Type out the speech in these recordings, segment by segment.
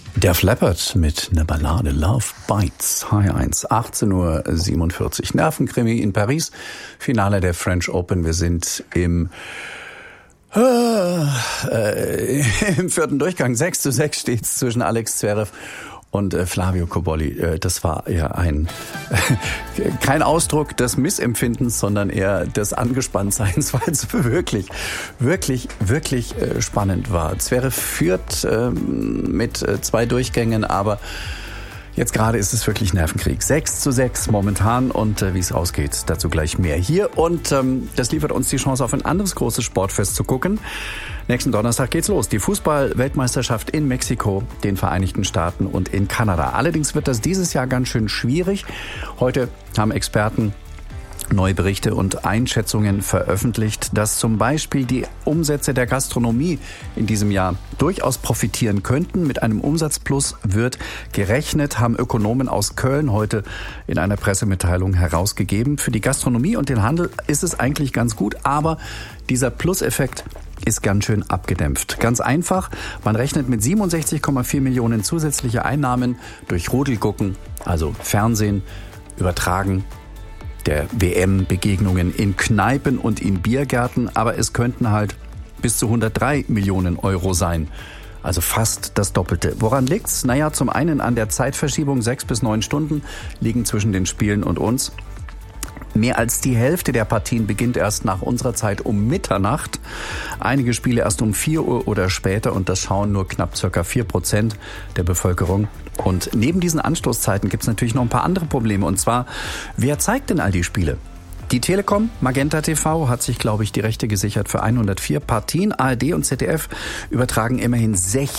Def Leppard mit einer Ballade Love Bites. H1, 18:47 Uhr. Nervenkrimi in Paris. Finale der French Open. Wir sind im vierten Durchgang. 6:6 steht's zwischen Alex Zverev und Flavio Cobolli. Das war ja kein Ausdruck des Missempfindens, sondern eher des Angespanntseins, weil es wirklich spannend war. Zverev führt mit 2 Durchgängen, aber jetzt gerade ist es wirklich Nervenkrieg. 6:6 momentan und wie es ausgeht, dazu gleich mehr hier. Und das liefert uns die Chance, auf ein anderes großes Sportfest zu gucken. Nächsten Donnerstag geht's los. Die Fußball-Weltmeisterschaft in Mexiko, den Vereinigten Staaten und in Kanada. Allerdings wird das dieses Jahr ganz schön schwierig. Heute haben Experten neue Berichte und Einschätzungen veröffentlicht, dass zum Beispiel die Umsätze der Gastronomie in diesem Jahr durchaus profitieren könnten. Mit einem Umsatzplus wird gerechnet, haben Ökonomen aus Köln heute in einer Pressemitteilung herausgegeben. Für die Gastronomie und den Handel ist es eigentlich ganz gut, aber dieser Pluseffekt ist ganz schön abgedämpft. Ganz einfach, man rechnet mit 67,4 Millionen zusätzliche Einnahmen durch Rudelgucken, also Fernsehen, Übertragen der WM-Begegnungen in Kneipen und in Biergärten, aber es könnten halt bis zu 103 Millionen Euro sein. Also fast das Doppelte. Woran liegt's? Naja, zum einen an der Zeitverschiebung. 6 bis 9 Stunden liegen zwischen den Spielen und uns. Mehr als die Hälfte der Partien beginnt erst nach unserer Zeit um Mitternacht. Einige Spiele erst um 4 Uhr oder später und das schauen nur knapp ca. 4% der Bevölkerung. Und neben diesen Anstoßzeiten gibt es natürlich noch ein paar andere Probleme. Und zwar, wer zeigt denn all die Spiele? Die Telekom, Magenta TV, hat sich, glaube ich, die Rechte gesichert für 104 Partien. ARD und ZDF übertragen immerhin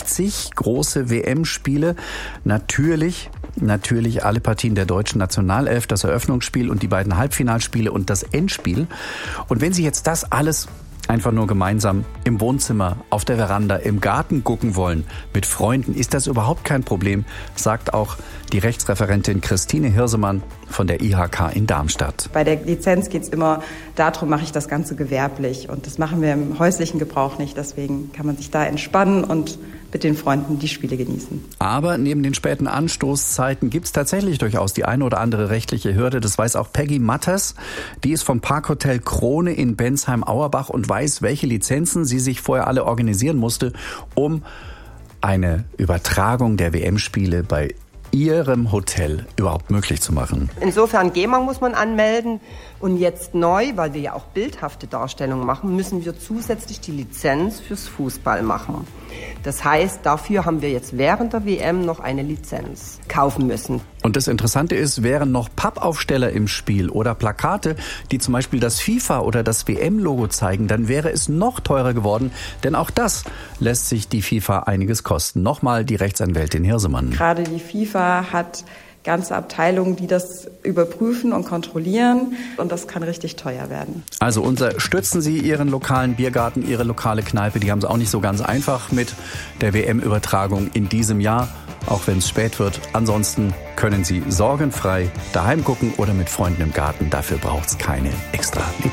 60 große WM-Spiele. Natürlich alle Partien der deutschen Nationalelf, das Eröffnungsspiel und die beiden Halbfinalspiele und das Endspiel. Und wenn Sie jetzt das alles einfach nur gemeinsam im Wohnzimmer, auf der Veranda, im Garten gucken wollen, mit Freunden, ist das überhaupt kein Problem, sagt auch die Rechtsreferentin Christine Hirsemann von der IHK in Darmstadt. Bei der Lizenz geht es immer darum, mache ich das Ganze gewerblich. Und das machen wir im häuslichen Gebrauch nicht. Deswegen kann man sich da entspannen und mit den Freunden die Spiele genießen. Aber neben den späten Anstoßzeiten gibt es tatsächlich durchaus die eine oder andere rechtliche Hürde. Das weiß auch Peggy Matters. Die ist vom Parkhotel Krone in Bensheim-Auerbach und weiß, welche Lizenzen sie sich vorher alle organisieren musste, um eine Übertragung der WM-Spiele bei Ihrem Hotel überhaupt möglich zu machen. Insofern GEMA muss man anmelden und jetzt neu, weil wir ja auch bildhafte Darstellungen machen, müssen wir zusätzlich die Lizenz fürs Fußball machen. Das heißt, dafür haben wir jetzt während der WM noch eine Lizenz kaufen müssen. Und das Interessante ist, wären noch Pappaufsteller im Spiel oder Plakate, die zum Beispiel das FIFA- oder das WM-Logo zeigen, dann wäre es noch teurer geworden, denn auch das lässt sich die FIFA einiges kosten. Nochmal die Rechtsanwältin Hirsemann. Gerade die FIFA hat ganze Abteilungen, die das überprüfen und kontrollieren. Und das kann richtig teuer werden. Also unterstützen Sie Ihren lokalen Biergarten, Ihre lokale Kneipe. Die haben es auch nicht so ganz einfach mit der WM-Übertragung in diesem Jahr, auch wenn es spät wird. Ansonsten können Sie sorgenfrei daheim gucken oder mit Freunden im Garten. Dafür braucht es keine extra Lizenz.